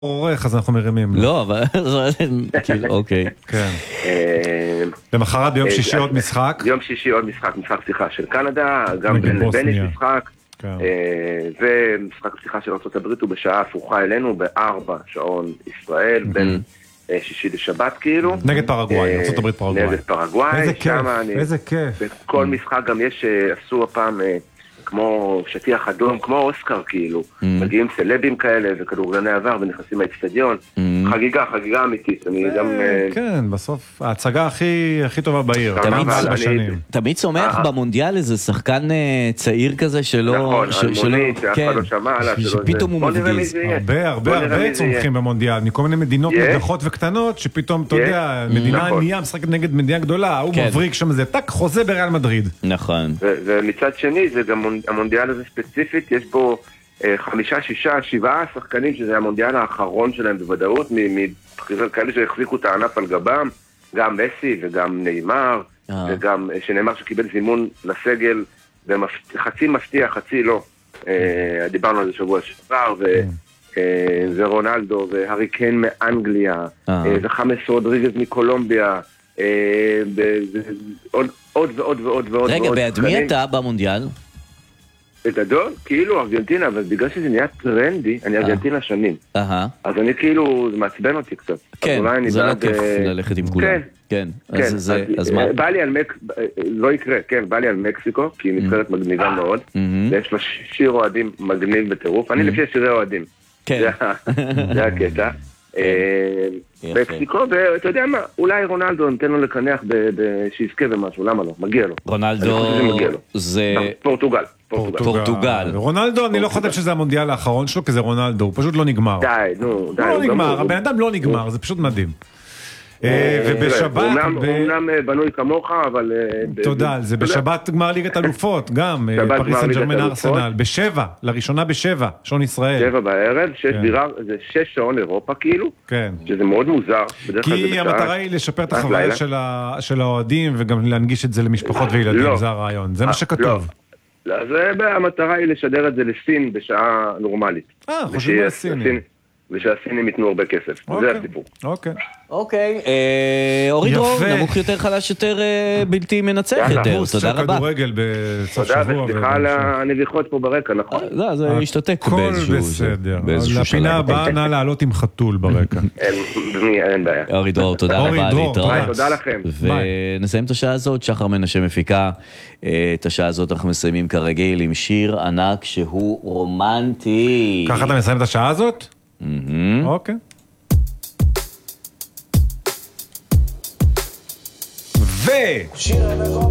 עורך, אז אנחנו מרימים. לא, אבל... אוקיי. כן. למחרת ביום שישי עוד משחק. ביום שישי עוד משחק פתיחה של קנדה, גם בין לבין יש משחק. ומשחק פתיחה של ארצות הברית הוא בשעה הפוכה אלינו, ב4 שעון ישראל, בין שישי לשבת כאילו. נגד פרגוואי, ארצות הברית פרגוואי. נגד פרגוואי. איזה כיף, איזה כיף. בכל משחק גם יש, עשו הפעם... כמו שטיח אדום, כמו אוסקר כאילו, מגיעים סלבים כאלה וכדורגלני עבר ונכנסים לאצטדיון, חגיגה אמיתית, אני גם... כן, בסוף ההצגה הכי טובה בעיר, תמיד צומח במונדיאל איזה שחקן צעיר כזה שלא... נכון, אלמונית, שאף אחד לא שמע עליו, שפתאום הוא מבגיז. הרבה צומחים במונדיאל, מכל מיני מדינות נדחות וקטנות, שפתאום, אתה יודע, מדינה ענייה משחקת נגד מדינה גדולה, הוא מבריק שם איזה טק, חוזה בריאל מדריד. נכון. ומצד שני, זה גם המונדיאל הזה ספציפית, יש בו 5, 6, 7 שחקנים, שזה המונדיאל האחרון שלהם בוודאות, כאלה שהחזיקו את הענף על גבם, גם מסי וגם ניימר, וגם שנאמר שקיבל זימון לסגל, חצי מפתיע, חצי לא. דיברנו על זה שבוע שעבר, ורונלדו, והרי קיין מאנגליה, וחמאס רודריגז מקולומביה, עוד ועוד. רגע, בעד מי אתה במונדיאל? בגדול, כאילו ארגנטינה, אבל בגלל שזה נהיה טרנדי, אני ארגנטינה שנים. אז אני כאילו, זה מעצבן אותי קצת. כן, זה לא כיף ללכת עם כולם. כן. אז מה? בא לי על לא יקרה, כן, בא לי על מקסיקו, כי היא נבחרת מגניבה מאוד, ויש לה שיר אוהדים מגניב בטירוף. אני לפי שירי אוהדים. זה הקטע. מקסיקו, ואתה יודע מה, אולי רונלדו נתן לו לקנח שיזכה במשהו, למה לא? מגיע לו. רונלדו זה... פורטוגל. רונלדו, אני לא חושב שזה המונדיאל האחרון שלו, כי זה רונלדו, הוא פשוט לא נגמר. די. לא נגמר, הבן אדם לא נגמר, זה פשוט מדהים. ובשבת... הוא אומנם בנוי כמוך, אבל... תודה, זה בשבת גמר ליגת אלופות, גם, פריס סן ז'רמן ארסנל, לראשונה ב7, שעון ישראל. 7 בערב, זה 6 שעון אירופה כאילו, שזה מאוד מוזר. כי המטרה היא לשפר את החוויה של האוהדים, וגם להנגיש את זה למשפחות וילדים, זה הרעיון, זה מה שכתוב. אז המטרה היא לשדר את זה לסין בשעה נורמלית. חושבים לסינים. ושהסינים ייתנו הרבה כסף, זה הסיפור. אוקיי, אורי דרור, נמוך יותר, חלש יותר, בלתי מנצח יותר, תודה רבה. כדורגל בסוף שבוע. תודה וסליחה על הנביחות פה ברקע, נכון? לא, זה השתתק באיזשהו שלב. לפינה הבאה נע לעלות עם חתול ברקע. אין בעיה. אורי דרור, תודה רבה. תודה לכם. ונסיים את השעה הזאת, שחר מנשה מפיקה. את השעה הזאת אנחנו מסיימים כרגיל עם שיר ענק שהוא רומנטי. ככה אתה מסיים את השעה הזאת? אוקיי. שיר